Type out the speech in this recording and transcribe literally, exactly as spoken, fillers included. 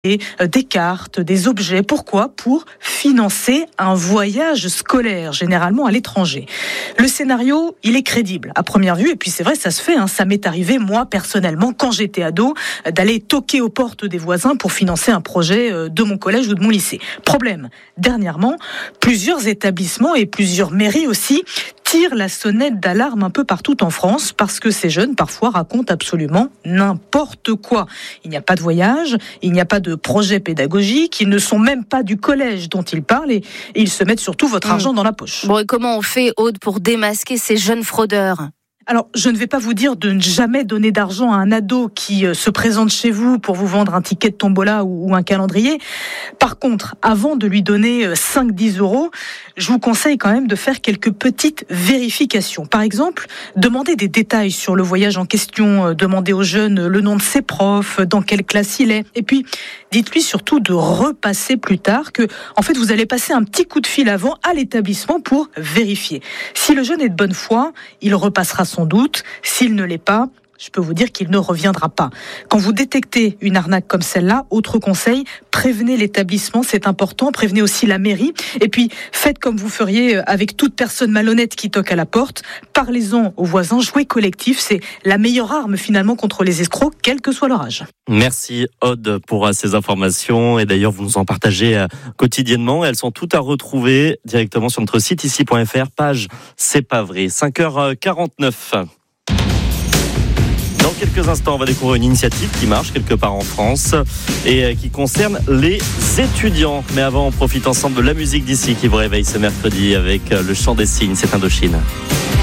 des cartes, des objets. Pourquoi ? Pour financer un voyage scolaire, généralement à l'étranger. Le scénario, il est crédible à première vue, et puis c'est vrai, ça se fait. Hein. Ça m'est arrivé, moi, personnellement, quand j'étais ado, d'aller toquer aux portes des voisins pour financer un projet de mon collège ou de mon lycée. Problème, dernièrement, plusieurs établissements et plusieurs mairies aussi tirent la sonnette d'alarme un peu partout en France parce que ces jeunes parfois racontent absolument n'importe quoi. Il n'y a pas de voyage, il n'y a pas de projet pédagogique, ils ne sont même pas du collège dont ils parlent et ils se mettent surtout votre mmh. argent dans la poche. Bon, et comment on fait, Aude, pour démasquer ces jeunes fraudeurs ? Alors, je ne vais pas vous dire de ne jamais donner d'argent à un ado qui se présente chez vous pour vous vendre un ticket de tombola ou un calendrier. Par contre, avant de lui donner cinq à dix euros, je vous conseille quand même de faire quelques petites vérifications. Par exemple, demandez des détails sur le voyage en question, demandez au jeune le nom de ses profs, dans quelle classe il est. Et puis, dites-lui surtout de repasser plus tard que, en fait, vous allez passer un petit coup de fil avant à l'établissement pour vérifier. Si le jeune est de bonne foi, il repassera sans doute. S'il ne l'est pas, je peux vous dire qu'il ne reviendra pas. Quand vous détectez une arnaque comme celle-là, autre conseil, prévenez l'établissement, c'est important. Prévenez aussi la mairie. Et puis, faites comme vous feriez avec toute personne malhonnête qui toque à la porte. Parlez-en aux voisins. Jouez collectif, c'est la meilleure arme finalement contre les escrocs, quel que soit leur âge. Merci Aude pour ces informations. Et d'ailleurs, vous nous en partagez quotidiennement. Elles sont toutes à retrouver directement sur notre site ici point f r, page C'est pas vrai. cinq heures quarante-neuf. Dans quelques instants, on va découvrir une initiative qui marche quelque part en France et qui concerne les étudiants. Mais avant, on profite ensemble de la musique d'ici qui vous réveille ce mercredi avec le chant des cygnes, c'est Indochine.